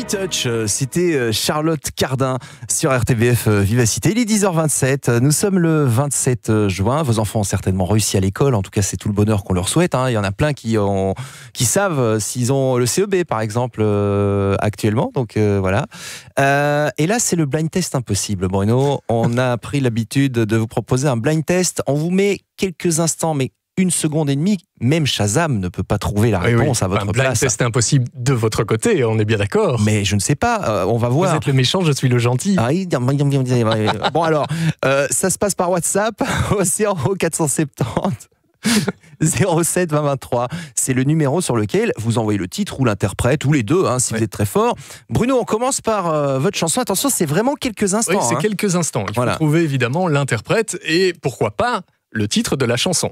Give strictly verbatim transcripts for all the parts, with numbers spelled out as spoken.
Sweet Touch, c'était Charlotte Cardin sur R T B F Vivacité. Il est dix heures vingt-sept, nous sommes le vingt-sept juin. Vos enfants ont certainement réussi à l'école, en tout cas c'est tout le bonheur qu'on leur souhaite. Hein. Il y en a plein qui, ont, qui savent s'ils ont le C E B par exemple euh, actuellement, donc euh, voilà. Euh, et là c'est le blind test impossible, Bruno. On a pris l'habitude de vous proposer un blind test. On vous met quelques instants, mais une seconde et demie, même Shazam ne peut pas trouver la réponse oui, oui. à votre un blind place. Test impossible de votre côté, on est bien d'accord. Mais je ne sais pas, euh, on va voir. Vous êtes le méchant, je suis le gentil. Ah, bon alors, euh, ça se passe par WhatsApp au zéro quatre cent soixante-dix zéro sept vingt vingt-trois. C'est le numéro sur lequel vous envoyez le titre ou l'interprète, ou les deux, hein, si ouais. vous êtes très fort. Bruno, on commence par euh, votre chanson. Attention, c'est vraiment quelques instants. Oui, c'est hein. quelques instants. Il voilà. faut trouver évidemment l'interprète et pourquoi pas le titre de la chanson.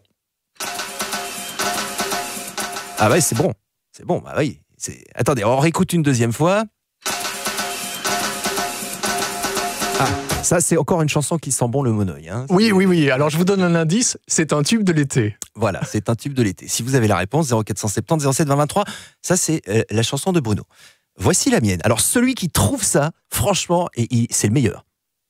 Ah ouais, c'est bon. C'est bon, bah oui. C'est... Attendez, on réécoute une deuxième fois. Ah, ça c'est encore une chanson qui sent bon le monoeil. Hein. Oui, oui, oui. Alors je vous donne un indice, c'est un tube de l'été. Voilà, c'est un tube de l'été. Si vous avez la réponse, zéro quatre cent soixante-dix zéro sept vingt vingt-trois, ça c'est euh, la chanson de Bruno. Voici la mienne. Alors celui qui trouve ça, franchement, et, et, c'est le meilleur.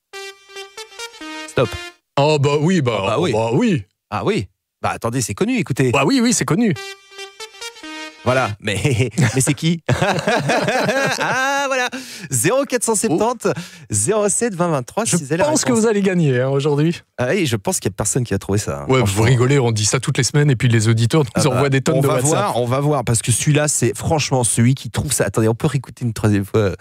Stop. Oh bah oui, bah, oh, bah, oui. bah oui. Ah oui. Bah attendez, c'est connu, écoutez. Bah oui, oui, c'est connu. Voilà, mais, mais c'est qui? Ah voilà, zéro quatre cent soixante-dix zéro sept vingt vingt-trois. Je si pense que vous allez gagner hein, aujourd'hui. Ah oui, je pense qu'il n'y a personne qui a trouvé ça. Hein, ouais, vous rigolez, on dit ça toutes les semaines et puis les auditeurs nous ah envoient bah, des tonnes on de va WhatsApp. Voir, on va voir, parce que celui-là, c'est franchement celui qui trouve ça. Attendez, on peut réécouter une troisième fois.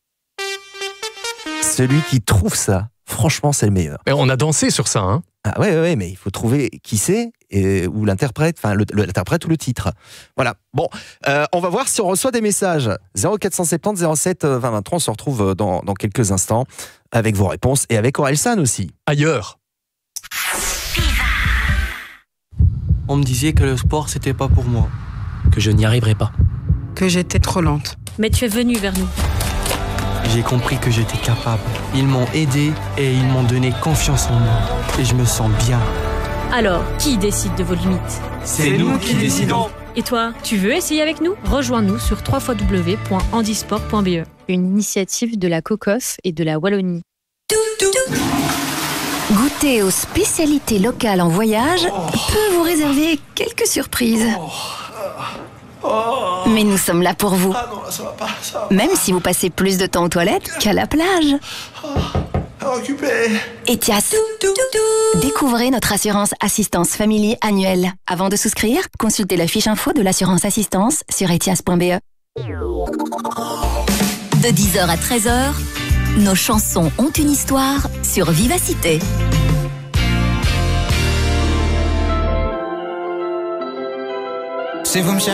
Celui qui trouve ça, franchement, c'est le meilleur. Et on a dansé sur ça, hein. Ah ouais, ouais, ouais, mais il faut trouver qui c'est, et, ou l'interprète, enfin le, l'interprète ou le titre. Voilà. Bon, euh, on va voir si on reçoit des messages. zéro quatre cent soixante-dix zéro sept vingt vingt-trois, on se retrouve dans, dans quelques instants avec vos réponses et avec Orelsan aussi. Ailleurs. On me disait que le sport, c'était pas pour moi. Que je n'y arriverais pas. Que j'étais trop lente. Mais tu es venu vers nous. J'ai compris que j'étais capable. Ils m'ont aidé et ils m'ont donné confiance en moi. Et je me sens bien. Alors, qui décide de vos limites? C'est, C'est nous, nous qui décidons. Et toi, tu veux essayer avec nous? Rejoins-nous sur w w w point handisport point b e. Une initiative de la COCOF et de la Wallonie. Goûter aux spécialités locales en voyage oh. peut vous réserver quelques surprises. Oh. Oh. Mais nous sommes là pour vous. Ah non, là, ça va pas, ça va pas. Même si vous passez plus de temps aux toilettes qu'à la plage. Oh, occupé. Etias. Découvrez notre assurance assistance family annuelle. Avant de souscrire, consultez la fiche info de l'assurance assistance sur etias point b e. De dix heures à treize heures, nos chansons ont une histoire sur Vivacité. Si vous me cherchez